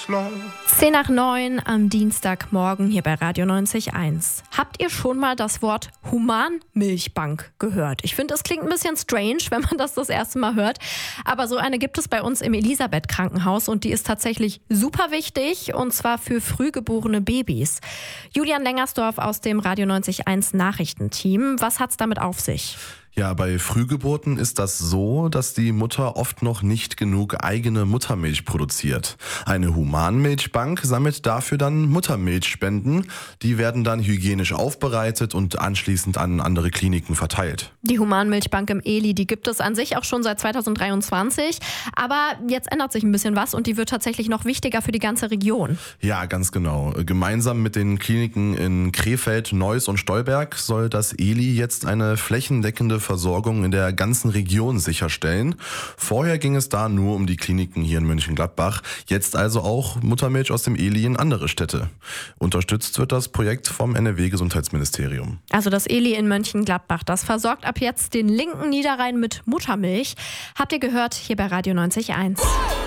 10 nach 9 am Dienstagmorgen hier bei Radio 90.1. Habt ihr schon mal das Wort Humanmilchbank gehört? Ich finde, es klingt ein bisschen strange, wenn man das erste Mal hört. Aber so eine gibt es bei uns im Elisabeth-Krankenhaus und die ist tatsächlich super wichtig und zwar für frühgeborene Babys. Julian Lengersdorf aus dem Radio 90.1 Nachrichtenteam. Was hat's damit auf sich? Ja, bei Frühgeburten ist das so, dass die Mutter oft noch nicht genug eigene Muttermilch produziert. Eine Humanmilchbank sammelt dafür dann Muttermilchspenden. Die werden dann hygienisch aufbereitet und anschließend an andere Kliniken verteilt. Die Humanmilchbank im Eli, die gibt es an sich auch schon seit 2023. Aber jetzt ändert sich ein bisschen was und die wird tatsächlich noch wichtiger für die ganze Region. Ja, ganz genau. Gemeinsam mit den Kliniken in Krefeld, Neuss und Stolberg soll das Eli jetzt eine flächendeckende Versorgung in der ganzen Region sicherstellen. Vorher ging es da nur um die Kliniken hier in Mönchengladbach. Jetzt also auch Muttermilch aus dem Eli in andere Städte. Unterstützt wird das Projekt vom NRW-Gesundheitsministerium. Also das Eli in Mönchengladbach, das versorgt ab jetzt den linken Niederrhein mit Muttermilch. Habt ihr gehört hier bei Radio 90.1.